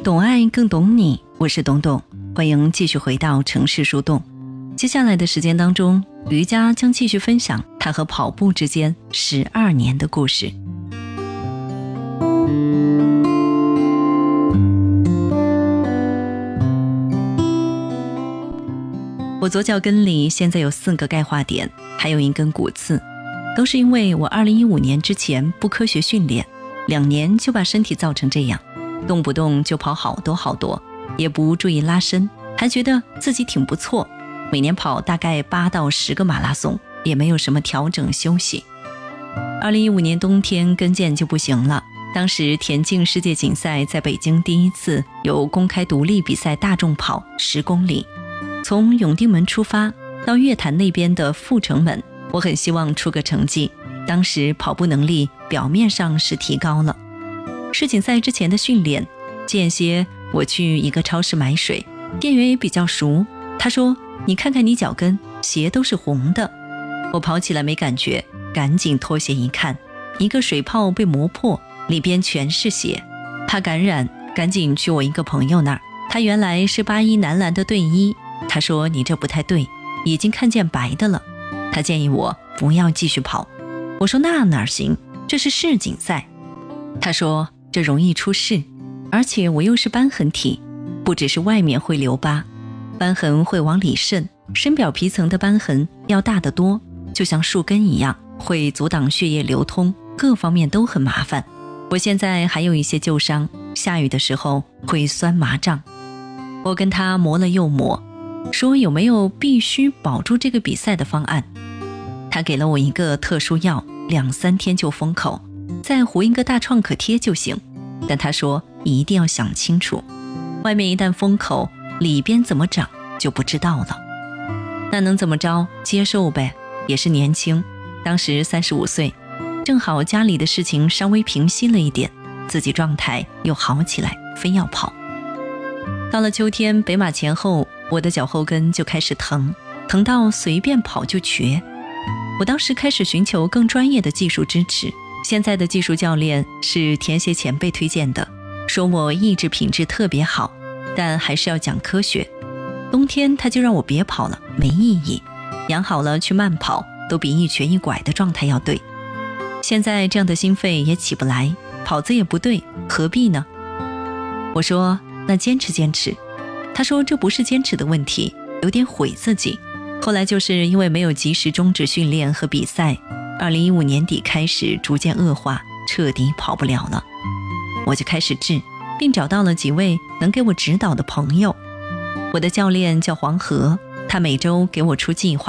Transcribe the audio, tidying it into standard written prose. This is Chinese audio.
懂爱更懂你，我是董董，欢迎继续回到城市树洞。接下来的时间当中，瑜伽将继续分享他和跑步之间12年的故事。我左脚跟里现在有4个钙化点，还有1根骨刺，都是因为我2015年之前不科学训练，2年就把身体造成这样，动不动就跑好多，也不注意拉伸，还觉得自己挺不错，每年跑大概8到10个马拉松，也没有什么调整休息。2015年冬天跟腱就不行了，当时田径世界锦赛在北京第一次有公开独立比赛大众跑10公里，从永定门出发到月坛那边的阜成门，我很希望出个成绩，当时跑步能力表面上是提高了。世锦赛之前的训练，间歇我去一个超市买水，店员也比较熟，他说你看看你脚跟，鞋都是红的。我跑起来没感觉，赶紧脱鞋一看，一个水泡被磨破，里边全是血，怕感染，赶紧去我一个朋友那儿，他原来是81男篮的队医，他说你这不太对，已经看见白的了，他建议我不要继续跑。我说那哪行，这是世锦赛。他说这容易出事，而且我又是瘢痕体，不只是外面会留疤，瘢痕会往里渗，深表皮层的瘢痕要大得多，就像树根一样，会阻挡血液流通，各方面都很麻烦。我现在还有一些旧伤，下雨的时候会酸麻胀。我跟他磨了又磨，说有没有必须保住这个比赛的方案。他给了我一个特殊药，2、3天就封口，再糊一个大创可贴就行，但他说一定要想清楚，外面一旦封口，里边怎么长就不知道了。那能怎么着，接受呗，也是年轻，当时35岁，正好家里的事情稍微平息了一点，自己状态又好起来，非要跑。到了秋天北马前后，我的脚后跟就开始疼到随便跑就瘸。我当时开始寻求更专业的技术支持，现在的技术教练是田协前辈推荐的，说我意志品质特别好，但还是要讲科学。冬天他就让我别跑了，没意义，养好了去慢跑都比一瘸一拐的状态要对。现在这样的心肺也起不来，跑姿也不对，何必呢？我说那坚持。他说这不是坚持的问题，有点毁自己。后来就是因为没有及时终止训练和比赛，2015年底开始逐渐恶化，彻底跑不了了。我就开始治，并找到了几位能给我指导的朋友。我的教练叫黄河，他每周给我出计划，